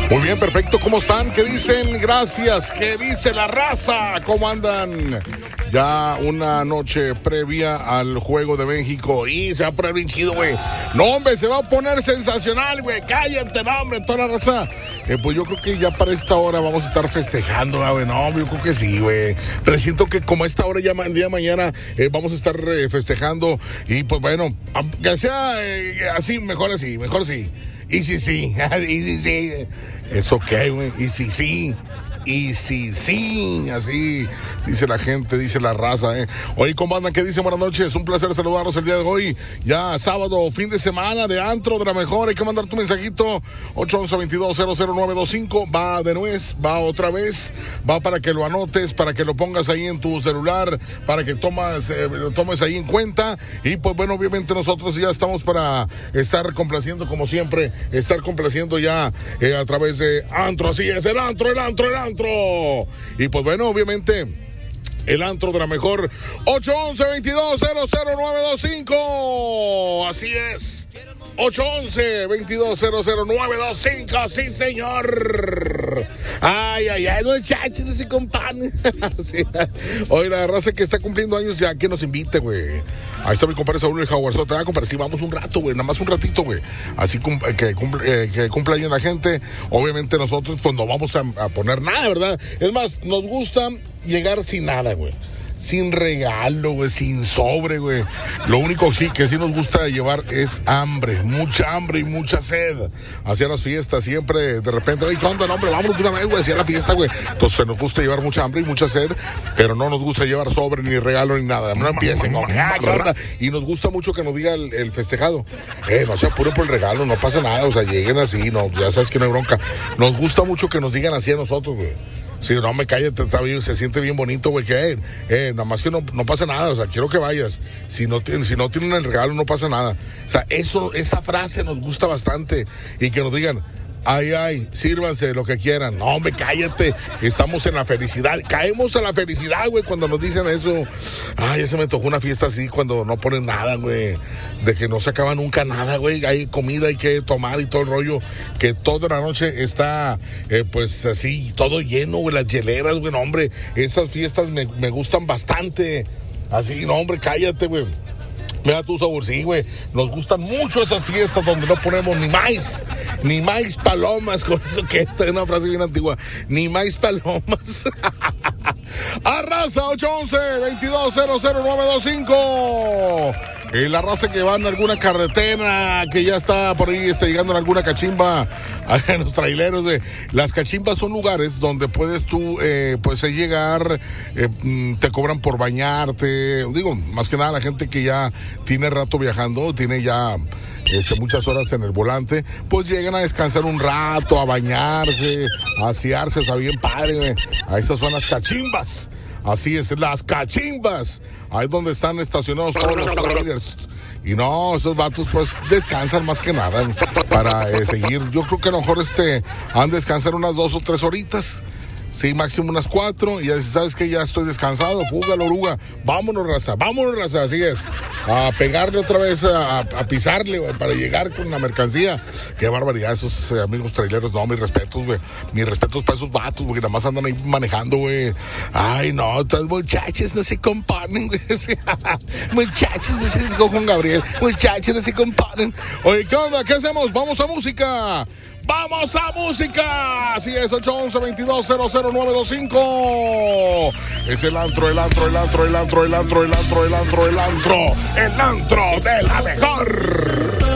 Muy bien, perfecto. ¿Cómo están? ¿Qué dicen? Gracias. ¿Qué dice la raza? ¿Cómo andan? Ya una noche previa al Juego de México y se va a poner bien chido, güey. No, hombre, se va a poner sensacional, güey. Cállate, no, hombre, toda la raza. Pues yo creo que ya para esta hora vamos a estar festejando, güey. No, yo creo que sí, güey. Pero siento que como a esta hora ya el día de mañana vamos a estar festejando. Y pues bueno, que sea así, mejor sí. Y sí, sí. Es ok, güey. Y sí. Así dice la gente, dice la raza, Oye, ¿cómo andan? ¿Qué dicen? Buenas noches, un placer saludarlos el día de hoy. Ya sábado, fin de semana de antro de la mejor. Hay que mandar tu mensajito 811-2200-925. Va de nuez, va otra vez, va para que lo anotes, para que lo pongas ahí en tu celular, para que lo tomes ahí en cuenta. Y pues bueno, obviamente nosotros ya estamos para estar complaciendo como siempre, ya a través de antro. Así es, el antro. Y pues bueno, obviamente el antro de la mejor 811-2200-925. Así es, 811-2200-925. Sí, señor. Ay, muchachos, ese compadre. Sí. Oye, la raza que está cumpliendo años ya, que nos invite, güey. Ahí está mi compadre Saúl el Jaguar. Te va a compadre, sí, vamos un rato, güey, nada más un ratito, güey. Así que cumple años la gente. Obviamente nosotros pues no vamos a poner nada, ¿verdad? Es más, nos gusta llegar sin nada, güey. Sin regalo, güey, sin sobre, güey. Lo único que sí nos gusta llevar es mucha hambre y mucha sed hacia las fiestas. Siempre, de repente, oye, ¿qué onda? No, hombre, vámonos de una vez, güey, hacia la fiesta, güey. Entonces nos gusta llevar mucha hambre y mucha sed, pero no nos gusta llevar sobre, ni regalo, ni nada. No empiecen, ¿qué onda? Y nos gusta mucho que nos diga el festejado, no se apuren por el regalo, no pasa nada, o sea, lleguen así, no, ya sabes que no hay bronca. Nos gusta mucho que nos digan así a nosotros, güey. Sí, no, me cállate, está bien, se siente bien bonito, güey, que nada más que no pasa nada, o sea, quiero que vayas. Si no tienen el regalo, no pasa nada. O sea, esa frase nos gusta bastante. Y que nos digan, ay, sírvanse lo que quieran. No, hombre, cállate, estamos en la felicidad. Caemos a la felicidad, güey, cuando nos dicen eso. Ay, ya se me tocó una fiesta así cuando no ponen nada, güey. De que no se acaba nunca nada, güey. Hay comida, hay que tomar y todo el rollo. Que toda la noche está, pues así, todo lleno, güey. Las hieleras, güey, no, hombre. Esas fiestas me gustan bastante. Así, no, hombre, cállate, güey. Me da tu sabor, sí, güey. Nos gustan mucho esas fiestas donde no ponemos ni maíz palomas. Con eso que esta es una frase bien antigua. Ni maíz palomas. Arrasa 811-2200-925. Y la raza que va en alguna carretera, que ya está por ahí llegando en alguna cachimba, en los traileros, güey. Las cachimbas son lugares donde puedes tú, pues, llegar, te cobran por bañarte. Digo, más que nada la gente que ya tiene rato viajando, tiene ya muchas horas en el volante, pues llegan a descansar un rato, a bañarse, a asearse, está bien padre, güey. A esas son las cachimbas. Así es, las cachimbas. Ahí es donde están estacionados todos los trailers. Y no, esos vatos pues descansan más que nada para seguir. Yo creo que a lo mejor han de descansar unas 2 o 3 horitas. Sí, máximo unas 4. Y ya sabes que ya estoy descansado. Júgalo, oruga. Vámonos, raza. Así es. A pegarle otra vez, a pisarle, güey, para llegar con la mercancía. Qué barbaridad, esos amigos traileros. No, mis respetos, güey. Mis respetos para esos vatos, porque nada más andan ahí manejando, güey. Ay, no, estos muchachos no se comparan, güey. Muchachos, no se Juan Gabriel. Muchachos no se comparan. Oye, ¿qué onda? ¿Qué hacemos? Vamos a música. ¡Vamos a música! Así es, 811-2200-925. Es el antro de la mejor.